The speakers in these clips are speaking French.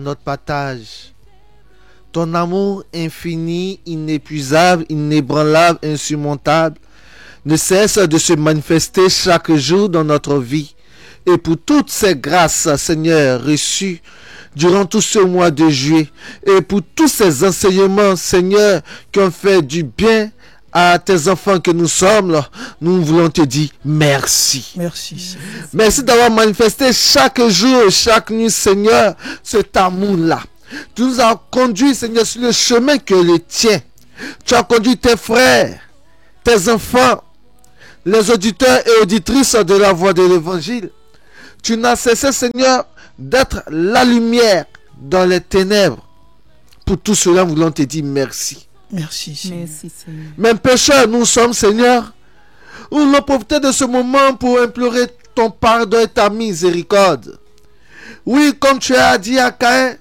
notre partage. Ton amour infini, inépuisable, inébranlable, insurmontable, ne cesse de se manifester chaque jour dans notre vie. Et pour toutes ces grâces, Seigneur, reçues durant tout ce mois de juillet, et pour tous ces enseignements, Seigneur, qui ont fait du bien à tes enfants que nous sommes, là, nous voulons te dire merci. Merci, Seigneur. Merci d'avoir manifesté chaque jour, chaque nuit, Seigneur, cet amour-là. Tu nous as conduits, Seigneur, sur le chemin que le tien. Tu as conduit tes frères, tes enfants, les auditeurs et auditrices de la voix de l'Évangile. Tu n'as cessé, Seigneur, d'être la lumière dans les ténèbres. Pour tout cela, nous voulons te dire merci. Merci, Seigneur. Merci, Seigneur. Même pécheurs, nous sommes, Seigneur. Nous voulons profiter de ce moment pour implorer ton pardon et ta miséricorde. Oui, comme tu as dit à Caïn,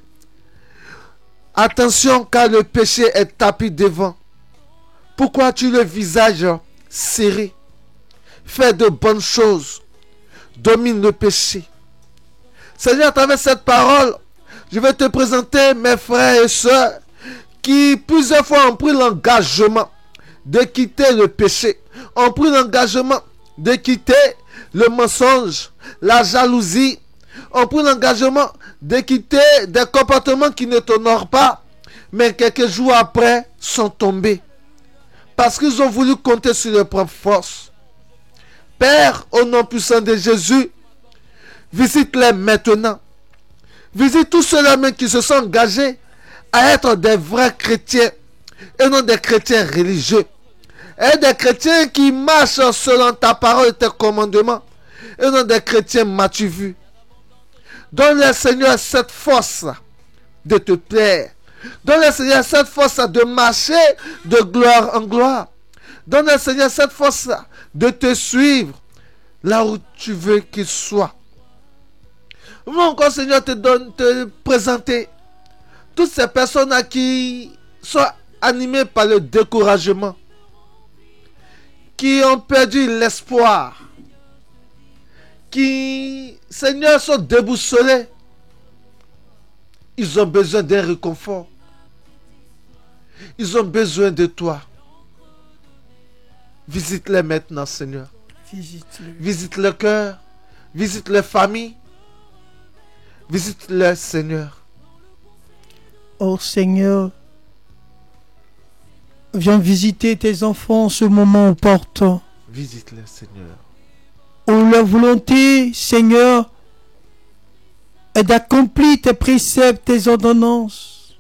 attention car le péché est tapis devant. Pourquoi as-tu le visage serré? Fais de bonnes choses. Domine le péché. Seigneur, à travers cette parole, je vais te présenter mes frères et sœurs qui plusieurs fois ont pris l'engagement de quitter le péché, ont pris l'engagement de quitter le mensonge, la jalousie, ont pris l'engagement de quitter des comportements qui ne t'honorent pas, mais quelques jours après sont tombés parce qu'ils ont voulu compter sur leur propre force. Père, au nom puissant de Jésus, visite-les maintenant. Visite tous ceux-là même qui se sont engagés à être des vrais chrétiens et non des chrétiens religieux. Et des chrétiens qui marchent selon ta parole et tes commandements et non des chrétiens m'as-tu vu. Donne-leur, Seigneur, cette force de te plaire. Donne-leur, Seigneur, cette force de marcher de gloire en gloire. Donne-leur, Seigneur, cette force de te suivre là où tu veux qu'ils soient. Nous voulons encore, Seigneur, te présenter toutes ces personnes qui sont animées par le découragement, qui ont perdu l'espoir, qui, Seigneur, sont déboussolés. Ils ont besoin d'un réconfort. Ils ont besoin de toi. Visite-les maintenant, Seigneur. Visite le cœur. Visite les familles. Visite-les, Seigneur. Oh Seigneur, viens visiter tes enfants en ce moment opportun. Visite-les, Seigneur. Où leur volonté, Seigneur, est d'accomplir tes préceptes, tes ordonnances.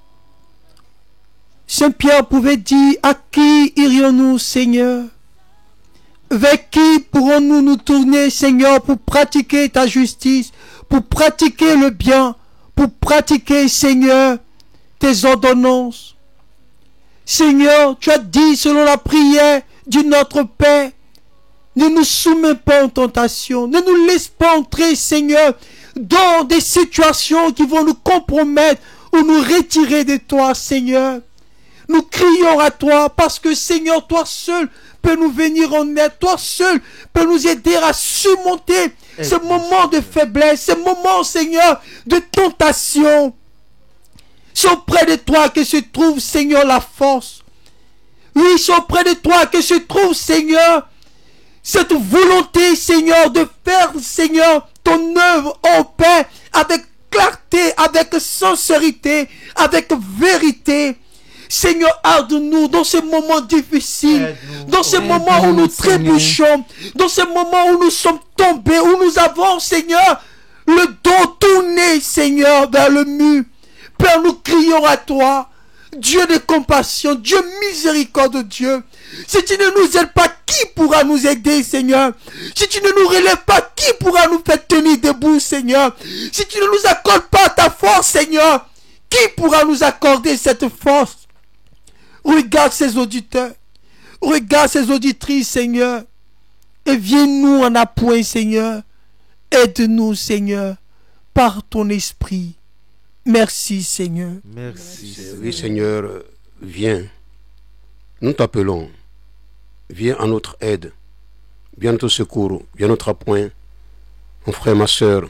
Saint Pierre pouvait dire, à qui irions-nous, Seigneur? Vers qui pourrons-nous nous tourner, Seigneur, pour pratiquer ta justice, pour pratiquer le bien, pour pratiquer, Seigneur, tes ordonnances? Seigneur, tu as dit selon la prière du Notre Père, ne nous soumets pas en tentation, ne nous laisse pas entrer, Seigneur, dans des situations qui vont nous compromettre ou nous retirer de toi, Seigneur. Nous crions à toi parce que, Seigneur, toi seul peux nous venir en aide, toi seul peux nous aider à surmonter ce moment de faiblesse, ce moment, Seigneur, de tentation. C'est auprès de toi que se trouve, Seigneur, la force. Oui, c'est auprès de toi que se trouve, Seigneur, cette volonté, Seigneur, de faire, Seigneur, ton œuvre, oh Père, avec clarté, avec sincérité, avec vérité. Seigneur, aide-nous dans ces moments difficiles, dans ces moments où nous trébuchons, dans ces moments où nous sommes tombés, où nous avons, Seigneur, le dos tourné, Seigneur, vers le mur. Père, nous crions à toi, Dieu de compassion, Dieu miséricorde, Dieu. Si tu ne nous aides pas, qui pourra nous aider, Seigneur? Si tu ne nous relèves pas, qui pourra nous faire tenir debout, Seigneur? Si tu ne nous accordes pas ta force, Seigneur, qui pourra nous accorder cette force? Regarde ces auditeurs, regarde ces auditrices, Seigneur, et viens-nous en appoint, Seigneur. Aide-nous, Seigneur, par ton esprit. Merci, Seigneur. Merci. Oui, Seigneur, viens. Nous t'appelons. Viens à notre aide. Viens à notre secours. Viens à notre appoint. Mon frère, ma soeur,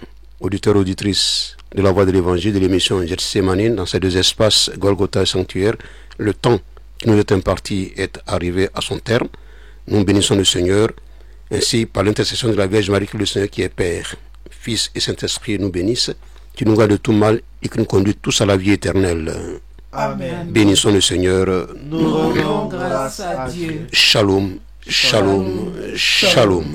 auditeurs, auditrices de la Voix de l'Évangile de l'émission Gethsémani dans ces deux espaces, Golgotha et Sanctuaire, le temps qui nous est imparti est arrivé à son terme. Nous bénissons le Seigneur, ainsi par l'intercession de la Vierge Marie, que le Seigneur qui est Père, Fils et Saint-Esprit nous bénisse, qui nous garde de tout mal et qui nous conduit tous à la vie éternelle. Amen. Bénissons le Seigneur. Nous rendons grâce à Dieu. Shalom, shalom, shalom.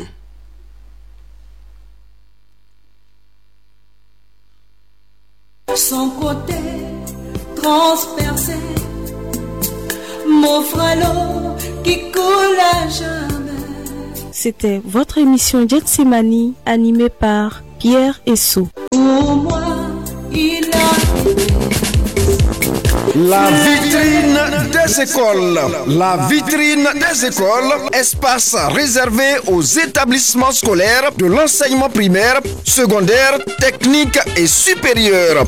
Son côté transpercé m'offre l'eau qui coule à jamais. C'était votre émission Gethsémani animée par Pierre Essou. Pour moi, il a la vitrine des écoles. La vitrine des écoles, espace réservé aux établissements scolaires de l'enseignement primaire, secondaire, technique et supérieur.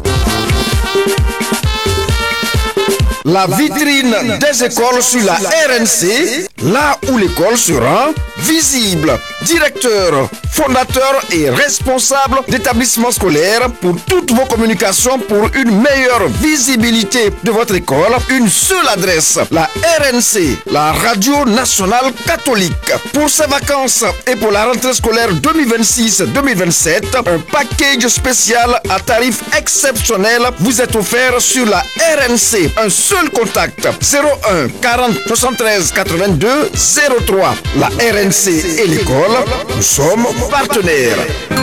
La vitrine des écoles sur la RNC, là où l'école sera visible. Directeur, fondateur et responsable d'établissements scolaires, pour toutes vos communications, pour une meilleure visibilité de votre école, une seule adresse, la RNC, la Radio Nationale Catholique. Pour ces vacances et pour la rentrée scolaire 2026-2027, un package spécial à tarif exceptionnel vous est offert sur la RNC. Un seul contact, 01 40 73 82 03. La RNC et l'école, nous sommes partenaires.